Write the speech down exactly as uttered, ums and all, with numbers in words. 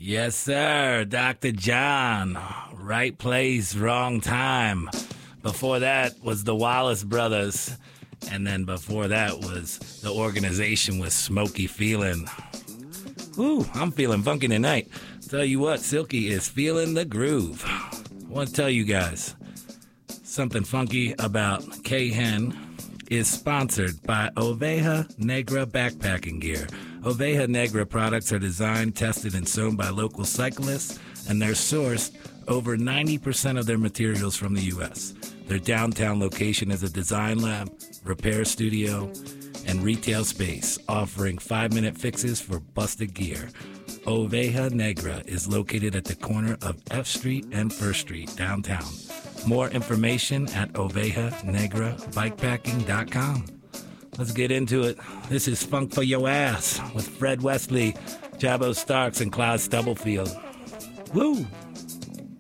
Yes, sir. Doctor John. Right place, wrong time. Before that was the Wallace Brothers. And then before that was the organization with Smokey Feelin'. Ooh, I'm feeling funky tonight. Tell you what, Silky is feeling the groove. I want to tell you guys something funky about K-Hen is sponsored by Oveja Negra backpacking gear. Oveja Negra products are designed, tested, and sewn by local cyclists, and they're sourced over ninety percent of their materials from the U S. Their downtown location is a design lab, repair studio, and retail space, offering five-minute fixes for busted gear. Oveja Negra is located at the corner of F Street and First Street, downtown. More information at oveja negra bikepacking dot com. Let's get into it. This is Funk for Your Ass with Fred Wesley, Jabbo Starks, and Clyde Stubblefield. Woo!